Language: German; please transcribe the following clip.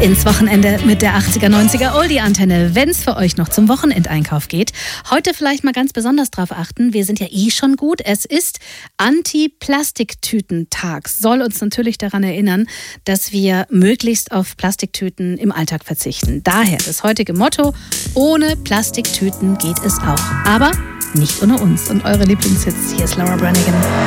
ins Wochenende mit der 80er, 90er Oldie-Antenne, wenn es für euch noch zum Wochenendeinkauf geht. Heute vielleicht mal ganz besonders drauf achten, wir sind ja schon gut. Es ist Anti-Plastiktüten-Tag. Soll uns natürlich daran erinnern, dass wir möglichst auf Plastiktüten im Alltag verzichten. Daher das heutige Motto: ohne Plastiktüten geht es auch. Aber nicht ohne uns und eure Lieblingshits. Hier ist Laura Branigan.